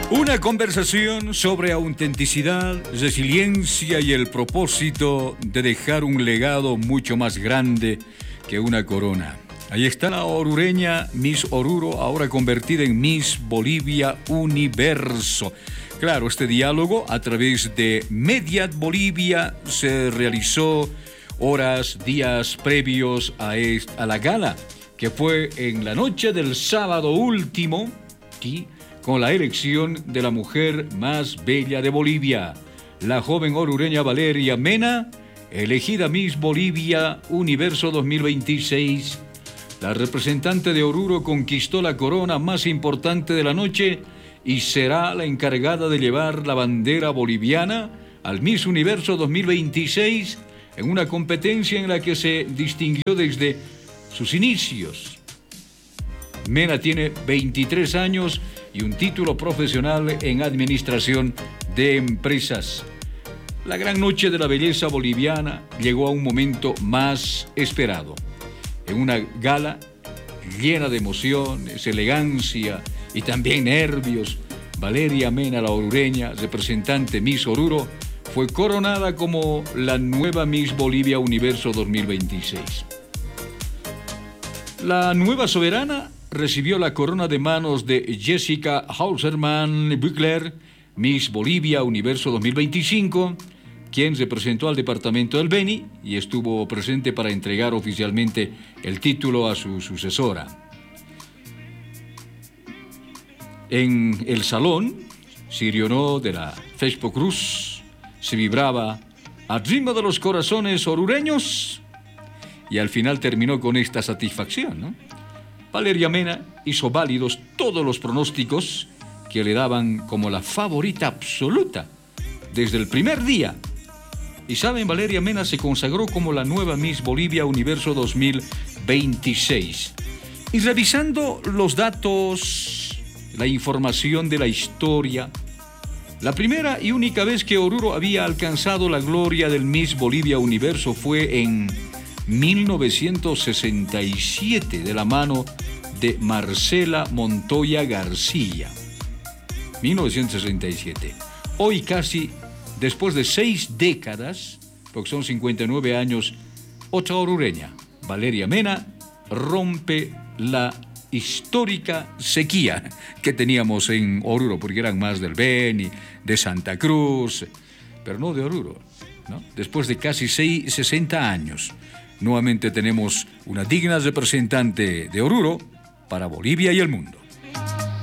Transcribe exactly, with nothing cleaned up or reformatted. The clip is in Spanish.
Una conversación sobre autenticidad, resiliencia y el propósito de dejar un legado mucho más grande que una corona. Ahí está la orureña Miss Oruro, ahora convertida en Miss Bolivia Universo. Claro, este diálogo a través de Mediat Bolivia se realizó horas, días previos a, esta, a la gala, que fue en la noche del sábado último, ¿sí?, con la elección de la mujer más bella de Bolivia, la joven orureña Valeria Mena, elegida Miss Bolivia Universo dos mil veintiséis. La representante de Oruro conquistó la corona más importante de la noche y será la encargada de llevar la bandera boliviana al Miss Universo dos mil veintiséis en una competencia en la que se distinguió desde sus inicios. Mena tiene veintitrés años y un título profesional en administración de empresas. La gran noche de la belleza boliviana llegó a un momento más esperado. En una gala llena de emociones, elegancia y también nervios, Valeria Mena, la orureña, representante Miss Oruro, fue coronada como la nueva Miss Bolivia Universo dos mil veintiséis. La nueva soberana recibió la corona de manos de Jessica Hauserman Buchler, Miss Bolivia Universo dos mil veinticinco, quien representó al departamento del Beni y estuvo presente para entregar oficialmente el título a su sucesora. En el salón Sirionó de la Fespo Cruz se vibraba al ritmo de los corazones orureños y al final terminó con esta satisfacción, ¿no? Valeria Mena hizo válidos todos los pronósticos que le daban como la favorita absoluta desde el primer día. Y saben, Valeria Mena se consagró como la nueva Miss Bolivia Universo dos mil veintiséis. Y revisando los datos, la información de la historia, la primera y única vez que Oruro había alcanzado la gloria del Miss Bolivia Universo fue en mil novecientos sesenta y siete, de la mano de Marcela Montoya García. mil novecientos sesenta y siete. Hoy, casi después de seis décadas, porque son cincuenta y nueve años, otra orureña, Valeria Mena, rompe la histórica sequía que teníamos en Oruro, porque eran más del Beni, de Santa Cruz, pero no de Oruro, ¿no? Después de casi seis, sesenta años, nuevamente tenemos una digna representante de Oruro para Bolivia y el mundo.